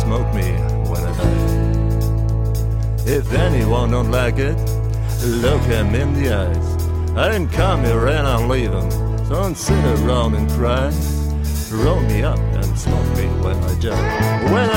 smoke me when I die. If anyone don't like it, look him in the eyes. I didn't come here and I'm leaving, so don't sit around and cry. Roll me up and smoke me when I die. When